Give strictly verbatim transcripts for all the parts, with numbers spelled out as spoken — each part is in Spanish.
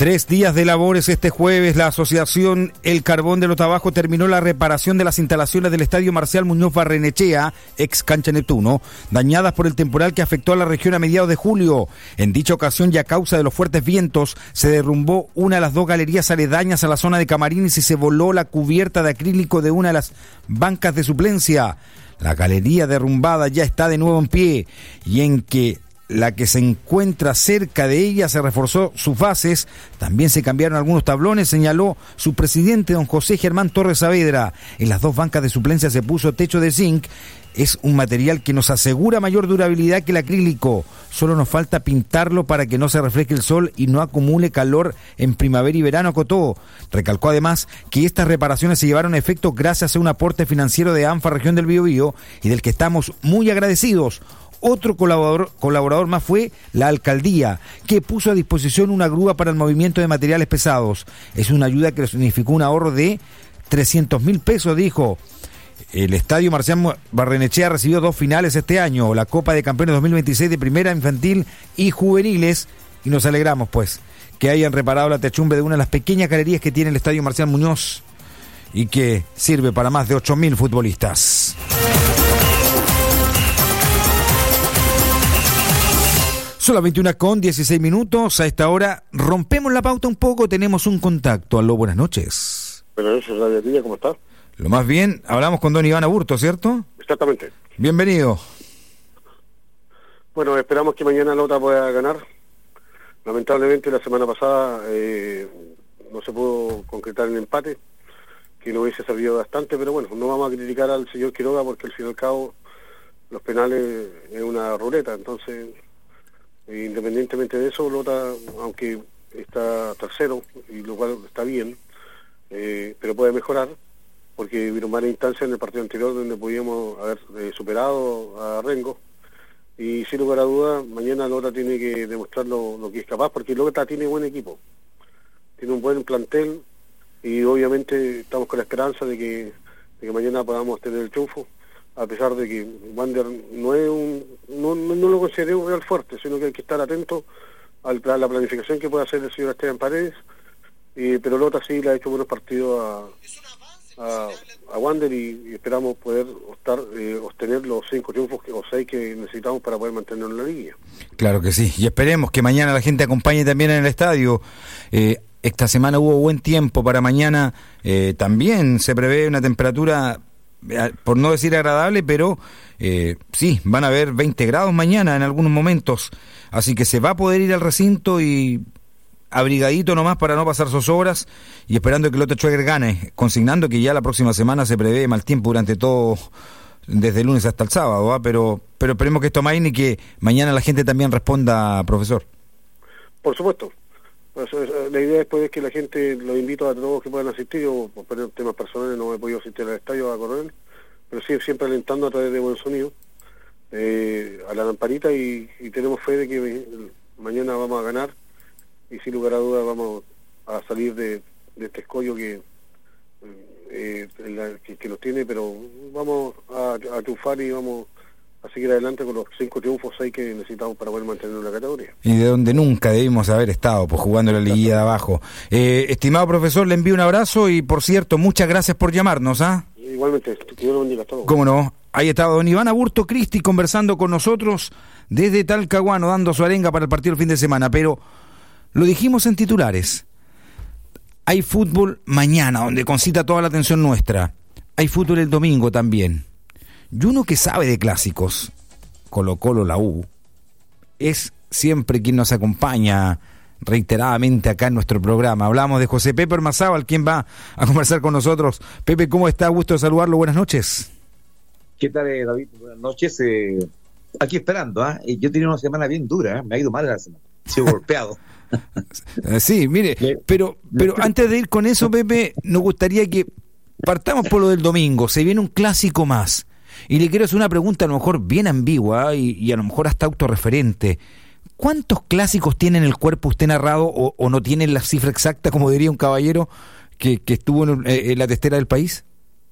Tres días de labores este jueves. La asociación El Carbón de los Tabajos terminó la reparación de las instalaciones del Estadio Marcial Muñoz Barrenechea, ex cancha Neptuno, dañadas por el temporal que afectó a la región a mediados de julio. En dicha ocasión, y a causa de los fuertes vientos, se derrumbó una de las dos galerías aledañas a la zona de camarines y se voló la cubierta de acrílico de una de las bancas de suplencia. La galería derrumbada ya está de nuevo en pie, y en que la que se encuentra cerca de ella se reforzó sus bases, también se cambiaron algunos tablones, señaló su presidente don José Germán Torres Saavedra. En las dos bancas de suplencia se puso techo de zinc. Es un material que nos asegura mayor durabilidad que el acrílico. Solo nos falta pintarlo para que no se refleje el sol y no acumule calor en primavera y verano, acotó. Recalcó además que estas reparaciones se llevaron a efecto gracias a un aporte financiero de ANFA Región del Biobío y del que estamos muy agradecidos. Otro colaborador, colaborador más fue la alcaldía, que puso a disposición una grúa para el movimiento de materiales pesados. Es una ayuda que significó un ahorro de trescientos mil pesos, dijo. El Estadio Marcial Barrenechea recibió dos finales este año, la Copa de Campeones dos mil veintiséis de primera infantil y juveniles, y nos alegramos pues que hayan reparado la techumbre de una de las pequeñas galerías que tiene el Estadio Marcial Muñoz y que sirve para más de ocho mil futbolistas. Son las veintiuna con dieciséis minutos. A esta hora rompemos la pauta un poco. Tenemos un contacto. Aló, buenas noches. Buenas noches, Radio Tía, ¿cómo está? Lo más bien, hablamos con don Iván Aburto, ¿cierto? Exactamente. Bienvenido. Bueno, esperamos que mañana Lota pueda ganar. Lamentablemente la semana pasada eh, no se pudo concretar el empate, que no hubiese servido bastante, pero bueno, no vamos a criticar al señor Quiroga porque al fin y al cabo los penales es una ruleta, entonces... Independientemente de eso, Lota, aunque está tercero, y lo cual está bien, eh, pero puede mejorar, porque hubieron varias instancias en el partido anterior donde podíamos haber eh, superado a Rengo, y sin lugar a dudas, mañana Lota tiene que demostrar lo, lo que es capaz, porque Lota tiene buen equipo, tiene un buen plantel, y obviamente estamos con la esperanza de que, de que mañana podamos tener el triunfo, a pesar de que Wander no es un no, no, no lo considero un real fuerte, sino que hay que estar atento a la planificación que puede hacer el señor Esteban Paredes, eh, pero Lota sí le ha hecho buenos partidos a, a, a Wander y, y esperamos poder optar, eh, obtener los cinco triunfos que, o seis que necesitamos para poder mantenernos en la liguilla. Claro que sí, y esperemos que mañana la gente acompañe también en el estadio. eh, esta semana hubo buen tiempo, para mañana eh, también se prevé una temperatura, por no decir agradable, pero eh, sí, van a haber veinte grados mañana en algunos momentos, así que se va a poder ir al recinto y abrigadito nomás para no pasar zozobras y esperando que el Lota Schwager gane, consignando que ya la próxima semana se prevé mal tiempo durante todo, desde el lunes hasta el sábado, ¿eh? pero pero esperemos que esto maine y que mañana la gente también responda, profesor. Por supuesto. La idea después es que la gente, los invito a todos que puedan asistir. Yo por temas personales no he podido asistir al estadio a correr, pero sí, siempre alentando a través de buen sonido eh, a la lamparita y, y tenemos fe de que mañana vamos a ganar y sin lugar a dudas vamos a salir de, de este escollo que, eh, la, que, que nos tiene, pero vamos a, a triunfar y vamos a seguir adelante con los cinco triunfos, seis que necesitamos para poder mantener la categoría. Y de donde nunca debimos haber estado, pues jugando la liguilla de abajo. Eh, estimado profesor, le envío un abrazo y, por cierto, muchas gracias por llamarnos, ¿ah? ¿eh? Igualmente, que Dios lo bendiga a todos. Cómo no. Ahí estaba don Iván Aburto Cristi conversando con nosotros desde Talcahuano, dando su arenga para el partido del fin de semana, pero lo dijimos en titulares. Hay fútbol mañana, donde concita toda la atención nuestra. Hay fútbol el domingo también. Y uno que sabe de clásicos, Colo Colo, la U, es siempre quien nos acompaña reiteradamente acá en nuestro programa. Hablamos de José Pepe Ormazábal, quien va a conversar con nosotros. Pepe, ¿cómo está? Gusto de saludarlo. Buenas noches. ¿Qué tal, David? Buenas noches. Eh, aquí esperando, ¿ah? ¿eh? Yo he tenido una semana bien dura, ¿eh? Me ha ido mal la semana. He sido golpeado. Sí, mire, pero, pero antes de ir con eso, Pepe, nos gustaría que partamos por lo del domingo. Se viene un clásico más. Y le quiero hacer una pregunta a lo mejor bien ambigua, ¿eh? y, y a lo mejor hasta autorreferente. ¿Cuántos clásicos tiene en el cuerpo usted narrado o, o no tiene la cifra exacta, como diría un caballero que, que estuvo en, en la testera del país?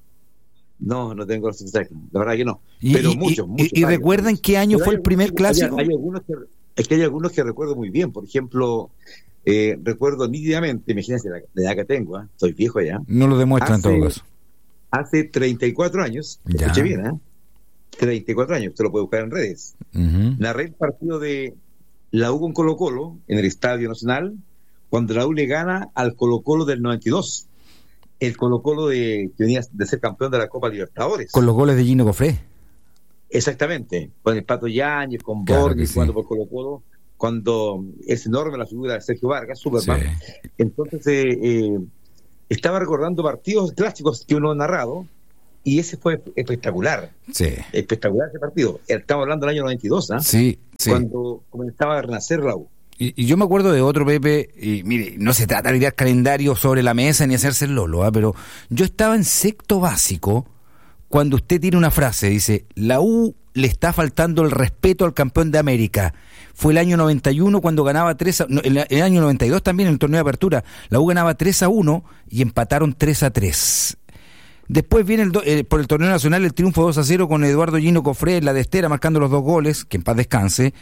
No, no tengo la cifra exacta, la verdad que no. Y, pero y, muchos, y, muchos. ¿Y recuerdan qué año fue el primer clásico? Hay, hay algunos que, es que hay algunos que recuerdo muy bien. Por ejemplo, Eh, recuerdo nítidamente, imagínense la, la edad que tengo, ¿eh? Estoy viejo ya. No lo demuestra en Hace- todo caso. Hace treinta y cuatro años, Ya. escuche bien, ¿eh? treinta y cuatro años, usted lo puede buscar en redes. Ujú. Narré el partido de la U con Colo Colo en el Estadio Nacional, cuando la U le gana al Colo Colo del noventa y dos. El Colo Colo de, que venía de ser campeón de la Copa Libertadores. Con los goles de Gino Cofré. Exactamente, con el Pato Yáñez, con Claro Borges, que sí. jugando por Colo Colo, cuando es enorme la figura de Sergio Vargas, Superman. Sí. Entonces, eh, eh, estaba recordando partidos clásicos que uno ha narrado, y ese fue espectacular, Sí. espectacular ese partido. Estamos hablando del año noventa y dos, ¿ah? Sí, sí. Cuando comenzaba a renacer la U. Y, y yo me acuerdo de otro, Pepe, y mire, no se trata de tirar calendario sobre la mesa ni hacerse el lolo, ¿ah? Pero yo estaba en sexto básico cuando usted tiene una frase, dice, la U le está faltando el respeto al campeón de América. Fue el año noventa y uno cuando ganaba tres a, no, el, el año noventa y dos también en el torneo de apertura, la U ganaba tres a uno y empataron tres a tres. Después viene el do, eh, por el torneo nacional el triunfo dos a cero con Eduardo Gino Cofré en la de Estera marcando los dos goles, que en paz descanse.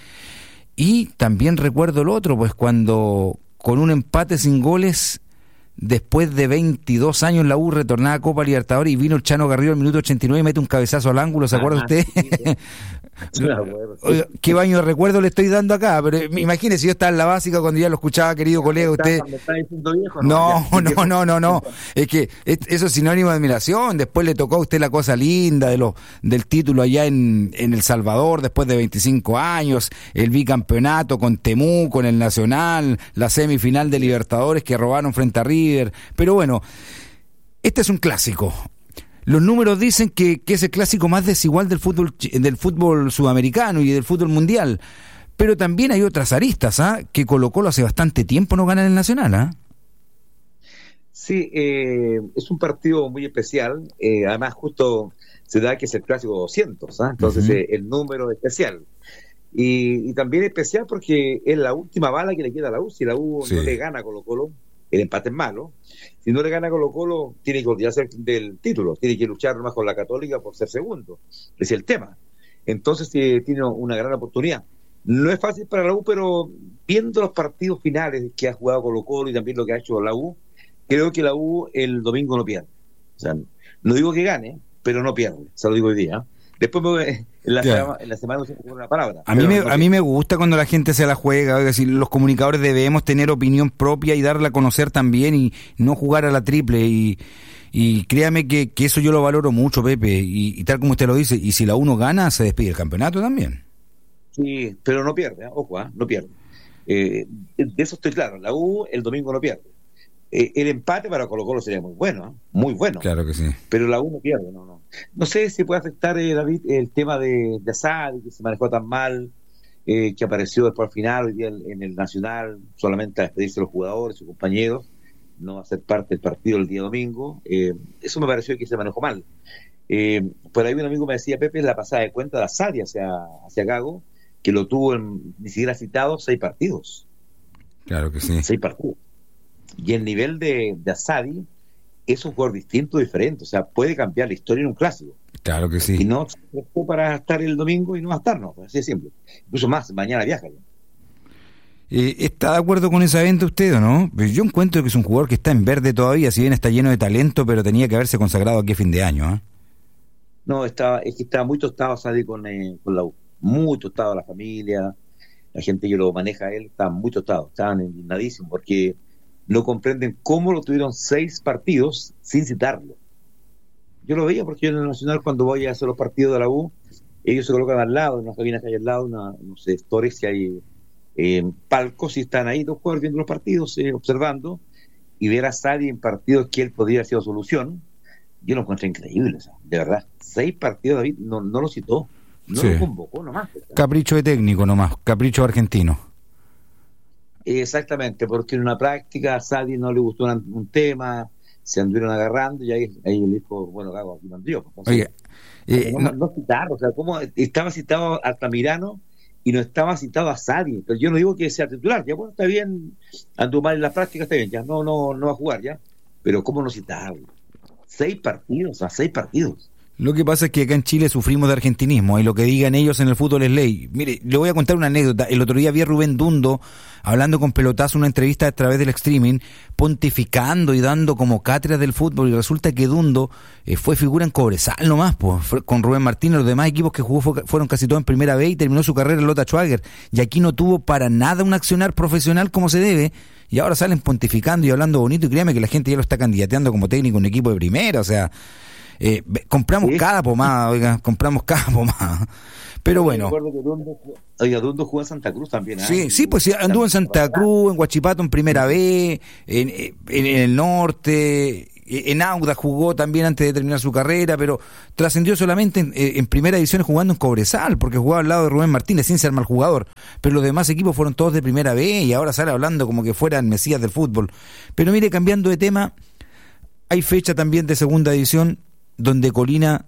Y también recuerdo el otro, pues cuando con un empate sin goles, después de veintidós años la U retornaba a Copa Libertadores y vino el Chano Garrido al minuto ochenta y nueve y mete un cabezazo al ángulo, ¿se acuerda Ah, usted? sí, sí. Me acuerdo, sí. Oiga, qué baño de recuerdo le estoy dando acá, pero imagínese, yo estaba en la básica cuando ya lo escuchaba, querido colega, usted... ¿Me está diciendo viejo? No, Ya, no, no, no, no. Es que es- eso es sinónimo de admiración. Después le tocó a usted la cosa linda de lo, del título allá en, en El Salvador, después de veinticinco años, el bicampeonato con Temuco, con el Nacional, la semifinal de Libertadores que robaron frente a River. Pero bueno, este es un clásico. Los números dicen que, que es el clásico más desigual del fútbol chi- del fútbol sudamericano y del fútbol mundial. Pero también hay otras aristas, ¿ah? Que Colo Colo hace bastante tiempo no gana en el Nacional, ¿ah? Sí, eh, es un partido muy especial. Eh, además, justo se da que es el clásico doscientos, ¿ah? Entonces, Ujú. eh, el número es especial. Y, y también especial porque es la última bala que le queda a la U. Si la U Sí. no le gana a Colo Colo, el empate es malo. Si no le gana a Colo Colo, tiene que olvidarse del título, tiene que luchar más con la Católica por ser segundo. Ese es el tema. Entonces, eh, tiene una gran oportunidad. No es fácil para la U, pero viendo los partidos finales que ha jugado Colo Colo y también lo que ha hecho la U, creo que la U el domingo no pierde. O sea, no digo que gane, pero no pierde. Se lo digo hoy día. Después me voy- en, la Ya. semana, en la semana no se me ocurre una palabra. A mí, pero me, no a pierde. mí me gusta cuando la gente se la juega, es decir, los comunicadores debemos tener opinión propia y darla a conocer también y no jugar a la triple y, y créame que, que eso yo lo valoro mucho, Pepe, y, y tal como usted lo dice, y si la uno gana, se despide el campeonato también. Sí, pero no pierde, ¿eh? Ojo, ¿eh? No pierde. Eh, de eso estoy claro. La U el domingo no pierde. Eh, el empate para Colo Colo sería muy bueno, ¿eh? Muy bueno. Claro que sí. Pero la U no pierde, no, no. No sé si puede afectar, eh, David, el tema de, de Asadi, que se manejó tan mal, eh, que apareció después al final, hoy día en, en el Nacional, solamente a despedirse de los jugadores, sus compañeros, no a ser parte del partido el día domingo. Eh, eso me pareció que se manejó mal. Eh, por ahí un amigo me decía, Pepe, la pasada de cuenta de Asadi hacia, hacia Gago, que lo tuvo en, ni siquiera citado, seis partidos. Claro que sí. Seis partidos. Y el nivel de, de Asadi es un jugador distinto, diferente. O sea, puede cambiar la historia en un clásico. Claro que Y sí. no se prestó para estar el domingo y no va a estar, no. Así de simple. Incluso más, mañana viaja. ya. Eh, ¿Está de acuerdo con esa venta usted o no? Pues yo encuentro que es un jugador que está en verde todavía, si bien está lleno de talento, pero tenía que haberse consagrado aquí a fin de año, ¿eh? No, estaba, es que estaba muy tostado Asadi con, eh, con la U. Muy tostado la familia, la gente que lo maneja a él, estaban muy tostados, estaban indignadísimos porque no comprenden cómo lo tuvieron seis partidos sin citarlo. Yo lo veía porque yo en el Nacional, cuando voy a hacer los partidos de la U, ellos se colocan al lado, en unas cabinas que hay al lado, una, no sé, stores, si hay eh, palcos, y están ahí dos jugadores viendo los partidos, eh, observando, y ver a Sadi en partidos que él podría haber sido solución. Yo lo encontré increíble, o sea, de verdad. Seis partidos, David, no, no lo citó, no Sí. lo convocó nomás. ¿Verdad? Capricho de técnico nomás, capricho argentino. Exactamente, porque en una práctica a Sadi no le gustó una, un tema, se anduvieron agarrando y ahí, ahí le dijo, bueno, Gago, aquí mandó. Oiga, eh, no, no- no citar, o sea, ¿cómo estaba citado Altamirano y no estaba citado a Sadi? Pero yo no digo que sea titular, ya bueno, está bien, anduvo mal en la práctica, está bien, ya no, no, no va a jugar ya, pero ¿cómo no citarlo? Seis partidos, a seis partidos. Lo que pasa es que acá en Chile sufrimos de argentinismo y lo que digan ellos en el fútbol es ley. Mire, le voy a contar una anécdota. El otro día vi a Rubén Dundo hablando con Pelotazo, una entrevista a través del streaming, pontificando y dando como cátedra del fútbol, y resulta que Dundo eh, fue figura en Cobresal nomás, pues, con Rubén Martínez. Los demás equipos que jugó fue, fueron casi todos en primera B y terminó su carrera en Lota Schwager. Y aquí no tuvo para nada un accionar profesional como se debe. Y ahora salen pontificando y hablando bonito, y créame que la gente ya lo está candidateando como técnico en un equipo de primera, o sea... Eh, compramos ¿Sí? cada pomada, oiga, compramos cada pomada. Pero bueno. Oiga, Dundo jugó en Santa Cruz también. ¿eh? Sí, sí, pues sí, anduvo en Santa Cruz, en Huachipato en primera B, en, en, en el norte, en Auda jugó también antes de terminar su carrera, pero trascendió solamente en, en primera división jugando en Cobresal, porque jugaba al lado de Rubén Martínez sin ser mal jugador. Pero los demás equipos fueron todos de primera B y ahora sale hablando como que fueran mesías del fútbol. Pero mire, cambiando de tema, hay fecha también de segunda división donde Colina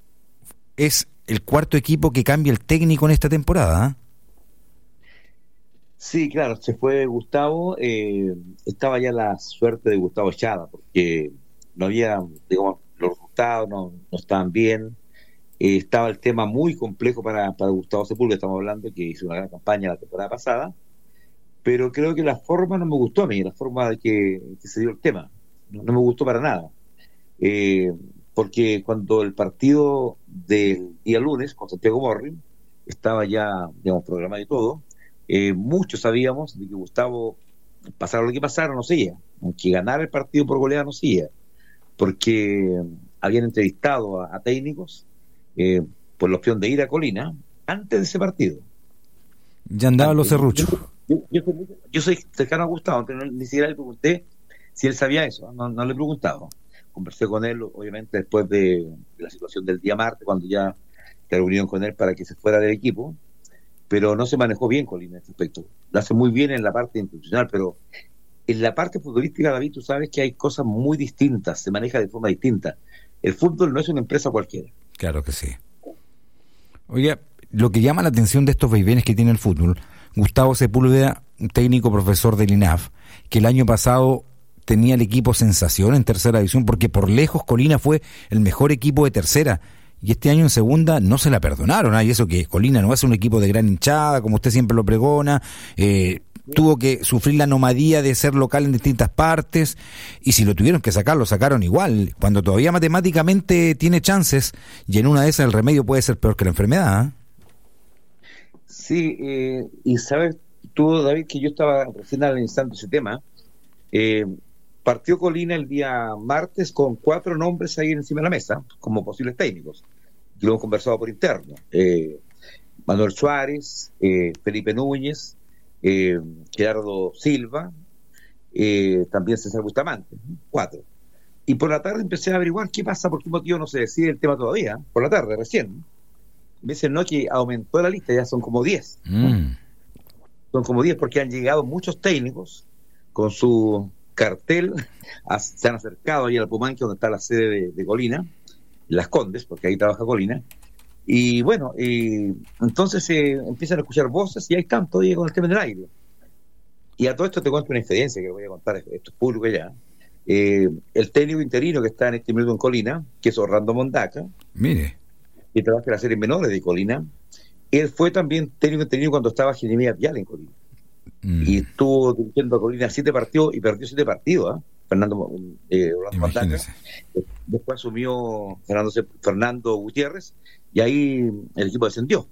es el cuarto equipo que cambia el técnico en esta temporada. ¿eh? Sí, claro, se fue Gustavo, eh, estaba ya la suerte de Gustavo Echada, porque no había, digamos, los resultados no, no estaban bien, eh, estaba el tema muy complejo para, para Gustavo Sepúlveda, estamos hablando, que hizo una gran campaña la temporada pasada, pero creo que la forma no me gustó a mí, la forma de que, que se dio el tema, no, no me gustó para nada. Eh, porque cuando el partido del día lunes con Santiago Morning estaba ya, digamos, programado y todo, eh, muchos sabíamos de que Gustavo, pasara lo que pasara, no seguía, aunque ganara el partido por goleada no seguía, porque habían entrevistado a, a técnicos eh, por la opción de ir a Colina antes de ese partido. Ya andaban los serruchos. Yo, yo, yo, yo soy cercano a Gustavo, pero no, ni siquiera le pregunté si él sabía eso, no, no le he preguntado. Conversé con él, obviamente, después de, de la situación del día martes, cuando ya se reunieron con él para que se fuera del equipo, pero no se manejó bien Colina en este aspecto. Lo hace muy bien en la parte institucional, pero en la parte futbolística, David, tú sabes que hay cosas muy distintas, se maneja de forma distinta. El fútbol no es una empresa cualquiera. Claro que sí. Oye, lo que llama la atención de estos vaivenes que tiene el fútbol, Gustavo Sepúlveda, un técnico profesor del I N A F, que el año pasado tenía el equipo sensación en tercera división, porque por lejos Colina fue el mejor equipo de tercera, y este año en segunda no se la perdonaron, ¿eh? Y eso que Colina no es un equipo de gran hinchada, como usted siempre lo pregona, eh, tuvo que sufrir la nomadía de ser local en distintas partes, y si lo tuvieron que sacar, lo sacaron igual, cuando todavía matemáticamente tiene chances, y en una de esas el remedio puede ser peor que la enfermedad. ¿eh? Sí, eh, y sabes tú, David, que yo estaba recién analizando ese tema. eh, Partió Colina el día martes con cuatro nombres ahí encima de la mesa, como posibles técnicos. Lo hemos conversado por interno. Eh, Manuel Suárez, eh, Felipe Núñez, eh, Gerardo Silva, eh, también César Bustamante, cuatro. Y por la tarde empecé a averiguar qué pasa, por qué motivo no se decide el tema todavía, por la tarde, recién. Me dicen, no, que aumentó la lista, ya son como diez. Mm. Son como diez porque han llegado muchos técnicos con su cartel, se han acercado ahí al Pumanque, donde está la sede de, de Colina, Las Condes, porque ahí trabaja Colina, y bueno, eh, entonces eh, empiezan a escuchar voces y hay están todavía con el tema del aire. Y a todo esto te cuento una experiencia que voy a contar, esto es público ya. Eh, el técnico interino que está en este minuto en Colina, que es Orlando Mondaca, mire, que trabaja en las series menores de Colina, él fue también técnico interino cuando estaba Jeremías Vial en Colina. Mm. Y estuvo dirigiendo a Colina siete partidos y perdió siete partidos, ¿eh? Fernando eh, Orlando Mondaca. Después asumió Fernando, Fernando Gutiérrez y ahí el equipo descendió.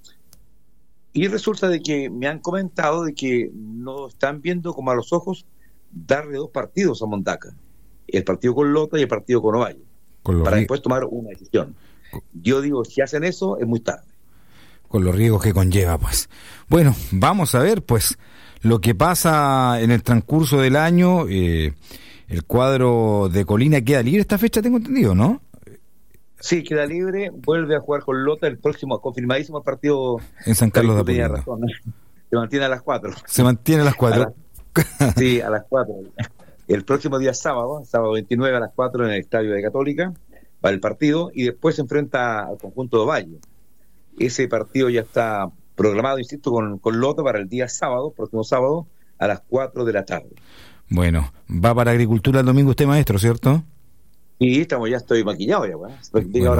Y resulta de que me han comentado de que no están viendo como a los ojos darle dos partidos a Mondaca, el partido con Lota y el partido con Ovalle, con para ri- después tomar una decisión. Yo digo, si hacen eso es muy tarde. Con los riesgos que conlleva, pues. Bueno, vamos a ver, pues, lo que pasa en el transcurso del año. Eh, el cuadro de Colina queda libre esta fecha, tengo entendido, ¿no? Sí, queda libre, vuelve a jugar con Lota el próximo, confirmadísimo partido en San Carlos de Apoquindo. Razón, ¿eh? Se mantiene a las cuatro. Se mantiene a las cuatro. A la, sí, a las cuatro. El próximo día sábado, sábado veintinueve a las cuatro en el Estadio de Católica, para el partido, y después se enfrenta al conjunto de Ovalle. Ese partido ya está programado, insisto, con, con Lota para el día sábado, próximo sábado, a las cuatro de la tarde. Bueno, va para Agricultura el domingo usted, maestro, ¿cierto? Sí, estamos, ya estoy maquillado ya, bueno. Bueno, ahora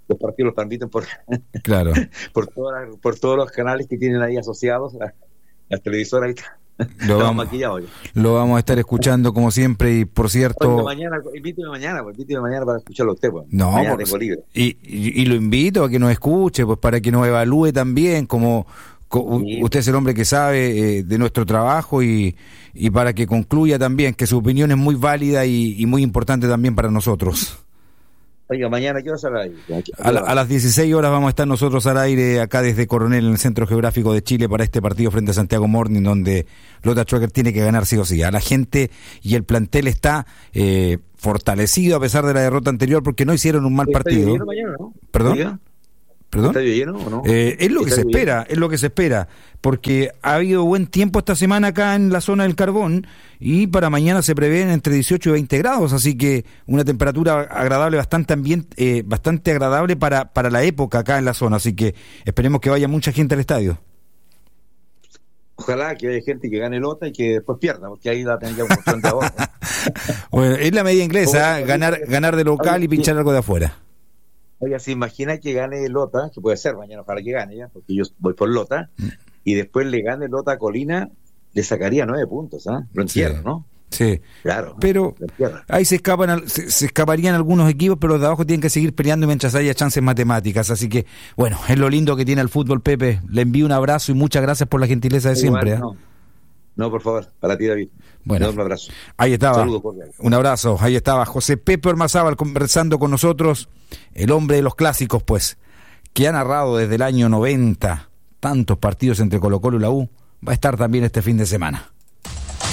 los partidos los transmiten por claro por, todas, por todos los canales que tienen ahí asociados, las, las televisoras ahí. Lo vamos, lo vamos a estar escuchando como siempre, y por cierto... Oye, mañana, invíteme mañana, pues, invíteme mañana para escucharlo a usted, pues. No, mañana pues, tengo libre. Y, y, y lo invito a que nos escuche, pues para que nos evalúe también, como, como sí. Usted es el hombre que sabe eh, de nuestro trabajo, y, y para que concluya también que su opinión es muy válida y, y muy importante también para nosotros. Oiga, mañana, ¿qué hora sale ahí? A, la, a las dieciséis horas vamos a estar nosotros al aire acá desde Coronel, en el Centro Geográfico de Chile, para este partido frente a Santiago Morning, donde Lota Schwager tiene que ganar sí o sí. A la gente y el plantel está eh, fortalecido a pesar de la derrota anterior, porque no hicieron un mal partido. Lleno mañana, ¿no? ¿Perdón? ¿Oiga? ¿Perdón? ¿Estadio lleno o no? Eh, es lo que se espera, lleno? es lo que se espera, porque ha habido buen tiempo esta semana acá en la zona del Carbón, y para mañana se prevén entre dieciocho y veinte grados, así que una temperatura agradable, bastante ambiente, eh, bastante agradable para, para la época acá en la zona, así que esperemos que vaya mucha gente al estadio. Ojalá que haya gente que gane Lota y que después pierda, porque ahí la tendría un montón de abajo. Bueno, es la medida inglesa, ¿eh? ganar, ganar de local y pinchar algo de afuera. Oiga, se imagina que gane Lota, que puede ser mañana, ojalá que gane ya, porque yo voy por Lota, mm. y después le gane Lota a Colina, le sacaría nueve puntos, ¿ah? ¿eh? Lo entierro, sí. ¿no? Sí, claro. Pero ahí se escapan, se, se escaparían algunos equipos, pero los de abajo tienen que seguir peleando mientras haya chances matemáticas. Así que, bueno, es lo lindo que tiene el fútbol, Pepe. Le envío un abrazo y muchas gracias por la gentileza de Igual, siempre. ¿eh? No. no, por favor, para ti, David. Bueno, un abrazo. Ahí estaba. Saludos, un abrazo. Ahí estaba José Pepe Ormazábal conversando con nosotros, el hombre de los clásicos, pues, que ha narrado desde el año noventa tantos partidos entre Colo-Colo y la U. Va a estar también este fin de semana.